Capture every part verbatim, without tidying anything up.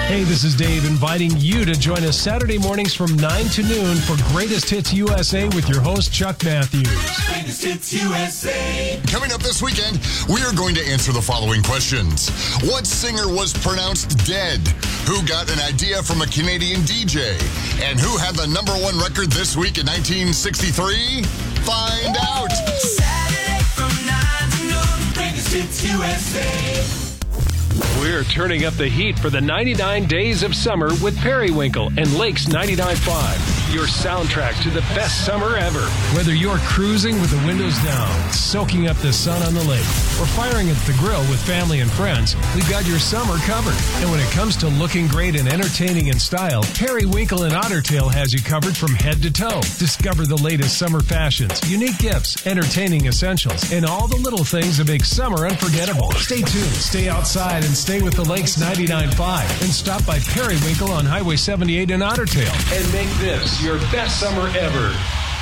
Hey, this is Dave inviting you to join us Saturday mornings from nine to noon for Greatest Hits U S A with your host, Chuck Matthews. Greatest Hits U S A. Coming up this weekend, we are going to answer the following questions. What singer was pronounced dead? Who got an idea from a Canadian D J? And who had the number one record this week in nineteen sixty-three? Find out. Saturday from nine to noon. Greatest Hits U S A. We're turning up the heat for the ninety-nine days of summer with Periwinkle and Lakes ninety-nine point five. Your soundtrack to the best summer ever. Whether you're cruising with the windows down, soaking up the sun on the lake, or firing at the grill with family and friends, we've got your summer covered. And when it comes to looking great and entertaining in style, Periwinkle and Ottertail has you covered from head to toe. Discover the latest summer fashions, unique gifts, entertaining essentials, and all the little things that make summer unforgettable. Stay tuned, stay outside, and stay with the Lakes ninety-nine point five. And stop by Periwinkle on Highway seventy-eight in Ottertail. And make this your best summer ever.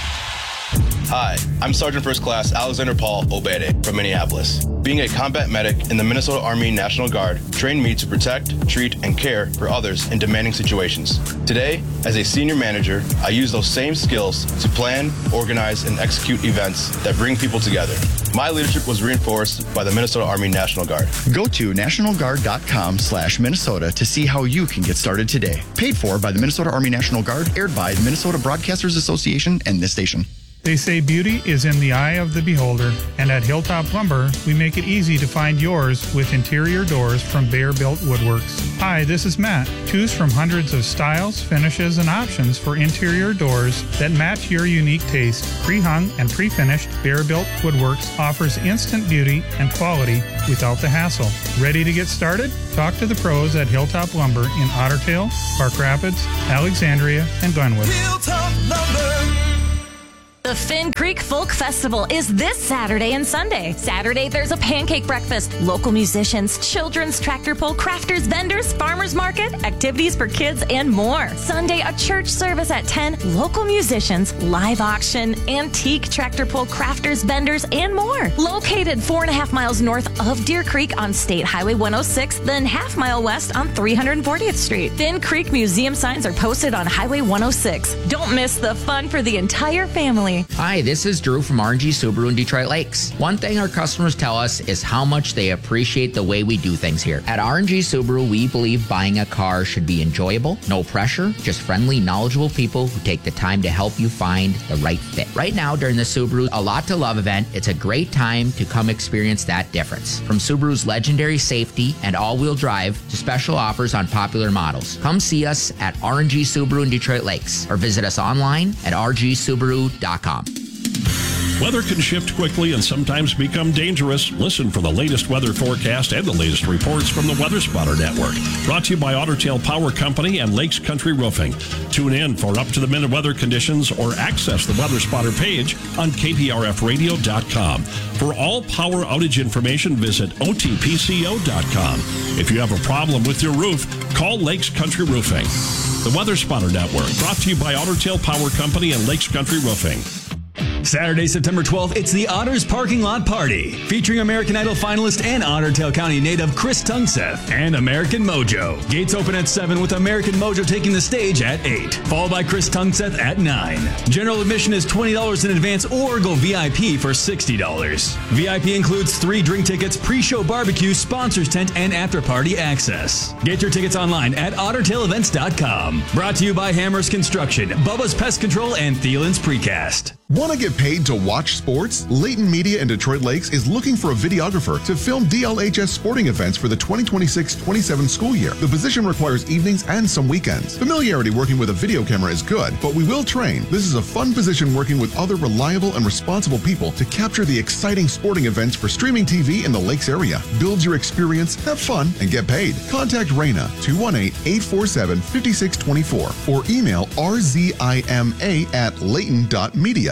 Hi, I'm Sergeant First Class Alexander Paul Obede from Minneapolis. Being a combat medic in the Minnesota Army National Guard trained me to protect, treat, and care for others in demanding situations. Today, as a senior manager, I use those same skills to plan, organize, and execute events that bring people together. My leadership was reinforced by the Minnesota Army National Guard. Go to nationalguard.com slash Minnesota to see how you can get started today. Paid for by the Minnesota Army National Guard, aired by the Minnesota Broadcasters Association and this station. They say beauty is in the eye of the beholder, and at Hilltop Lumber, we make it easy to find yours with interior doors from Bear Built Woodworks. Hi, this is Matt. Choose from hundreds of styles, finishes, and options for interior doors that match your unique taste. Pre-hung and pre-finished Bear Built Woodworks offers instant beauty and quality without the hassle. Ready to get started? Talk to the pros at Hilltop Lumber in Ottertail, Park Rapids, Alexandria, and Glenwood. Hilltop Lumber. The Finn Creek Folk Festival is this Saturday and Sunday. Saturday, there's a pancake breakfast, local musicians, children's tractor pull, crafters, vendors, farmers market, activities for kids, and more. Sunday, a church service at ten, local musicians, live auction, antique tractor pull, crafters, vendors, and more. Located four and a half miles north of Deer Creek on State Highway one oh six, then half mile west on three hundred fortieth Street. Finn Creek Museum signs are posted on Highway one oh six. Don't miss the fun for the entire family. Hi, this is Drew from R and G Subaru in Detroit Lakes. One thing our customers tell us is how much they appreciate the way we do things here. At R and G Subaru, we believe buying a car should be enjoyable, no pressure, just friendly, knowledgeable people who take the time to help you find the right fit. Right now, during the Subaru A Lot to Love event, it's a great time to come experience that difference. From Subaru's legendary safety and all-wheel drive to special offers on popular models. Come see us at R and G Subaru in Detroit Lakes or visit us online at r g subaru dot com. Weather can shift quickly and sometimes become dangerous. Listen for the latest weather forecast and the latest reports from the Weather Spotter Network. Brought to you by Ottertail Power Company and Lakes Country Roofing. Tune in for up-to-the-minute weather conditions or access the Weather Spotter page on k p r f radio dot com. For all power outage information, visit o t p c o dot com. If you have a problem with your roof, call Lakes Country Roofing. The Weather Spotter Network, brought to you by Ottertail Power Company and Lakes Country Roofing. Saturday, September twelfth, it's the Otters Parking Lot Party, featuring American Idol finalist and Ottertail County native Chris Tungseth and American Mojo. Gates open at seven with American Mojo taking the stage at eight, followed by Chris Tungseth at nine. General admission is twenty dollars in advance or go V I P for sixty dollars. V I P includes three drink tickets, pre-show barbecue, sponsors tent, and after-party access. Get your tickets online at ottertail events dot com. Brought to you by Hammers Construction, Bubba's Pest Control, and Thielen's Precast. Want to get paid to watch sports? Layton Media in Detroit Lakes is looking for a videographer to film D L H S sporting events for the twenty twenty-six twenty-seven school year. The position requires evenings and some weekends. Familiarity working with a video camera is good, but we will train. This is a fun position working with other reliable and responsible people to capture the exciting sporting events for streaming T V in the Lakes area. Build your experience, have fun, and get paid. Contact Raina two one eight, eight four seven, five six two four or email r z i m a at layton dot media.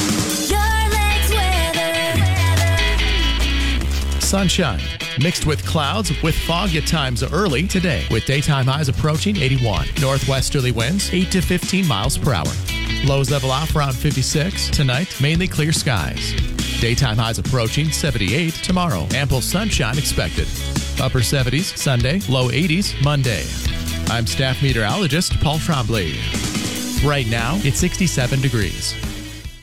Sunshine mixed with clouds with fog at times early today, with daytime highs approaching eighty-one. Northwesterly winds eight to fifteen miles per hour. Lows level off around fifty-six. Tonight, mainly clear skies. Daytime highs approaching seventy-eight. Tomorrow, ample sunshine expected. Upper seventies Sunday, low eighties Monday. I'm staff meteorologist Paul Trombley. Right now, it's sixty-seven degrees.